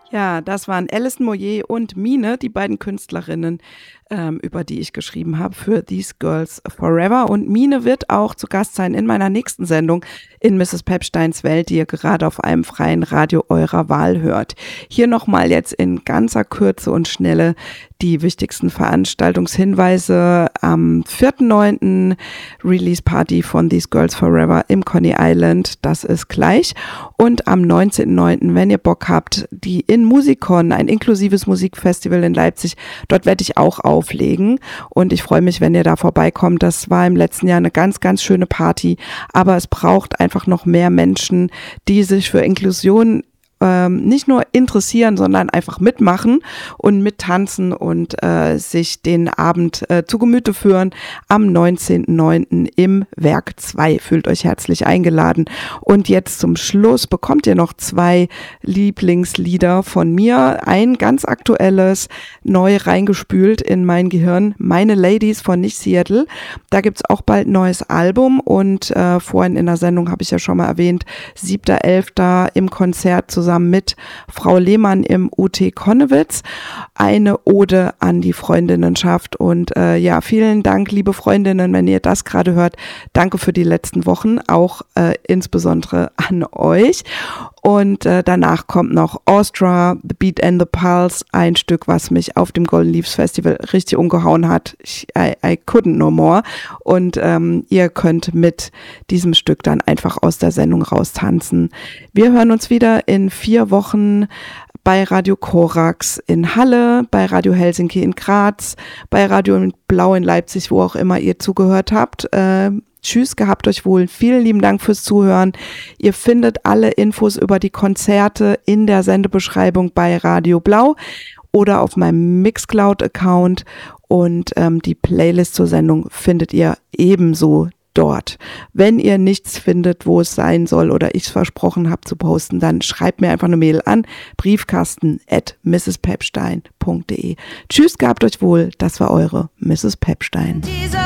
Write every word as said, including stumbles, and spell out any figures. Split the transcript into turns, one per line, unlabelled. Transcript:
Ja, das waren Alison Moyet und Mine, die beiden Künstlerinnen, ähm, über die ich geschrieben habe für These Girls Forever. Und Mine wird auch zu Gast sein in meiner nächsten Sendung in Misses Pepsteins Welt, die ihr gerade auf einem freien Radio eurer Wahl hört. Hier nochmal jetzt in ganzer Kürze und Schnelle die wichtigsten Veranstaltungshinweise. Am vierten neunten Release Party von These Girls Forever im Coney Island, das ist gleich. Und am neunzehnten neunten, wenn ihr Bock habt, die in Musikon, ein inklusives Musikfestival in Leipzig, dort werde ich auch auflegen und ich freue mich, wenn ihr da vorbeikommt. Das war im letzten Jahr eine ganz, ganz schöne Party, aber es braucht einfach noch mehr Menschen, die sich für Inklusion Ähm, nicht nur interessieren, sondern einfach mitmachen und mittanzen und äh, sich den Abend äh, zu Gemüte führen am neunzehnten neunten im Werk zwei. Fühlt euch herzlich eingeladen. Und jetzt zum Schluss bekommt ihr noch zwei Lieblingslieder von mir. Ein ganz aktuelles, neu reingespült in mein Gehirn, Meine Ladies von Nicht Seattle. Da gibt's auch bald ein neues Album und äh, vorhin in der Sendung habe ich ja schon mal erwähnt, siebter elfter im Konzert zusammen zusammen mit Frau Lehmann im U T Konnewitz, eine Ode an die Freundinnenschaft. Und äh, ja, vielen Dank, liebe Freundinnen, wenn ihr das gerade hört. Danke für die letzten Wochen, auch äh, insbesondere an euch. Und äh, danach kommt noch Austria, The Beat and the Pulse, ein Stück, was mich auf dem Golden Leaves Festival richtig umgehauen hat. Ich, I, I couldn't no more. Und ähm, ihr könnt mit diesem Stück dann einfach aus der Sendung raustanzen. Wir hören uns wieder in vier Wochen bei Radio Korax in Halle, bei Radio Helsinki in Graz, bei Radio Blau in Leipzig, wo auch immer ihr zugehört habt. Äh, Tschüss, gehabt euch wohl. Vielen lieben Dank fürs Zuhören. Ihr findet alle Infos über die Konzerte in der Sendebeschreibung bei Radio Blau oder auf meinem Mixcloud-Account und ähm, die Playlist zur Sendung findet ihr ebenso dort. Wenn ihr nichts findet, wo es sein soll oder ich es versprochen habe zu posten, dann schreibt mir einfach eine Mail an briefkasten at misses pepstein punkt de. Tschüss, gehabt euch wohl. Das war eure Misses Pepstein.